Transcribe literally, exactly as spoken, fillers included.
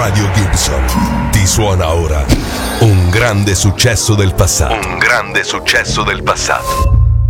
Radio Gibson ti suona ora un grande successo del passato. Un grande successo del passato.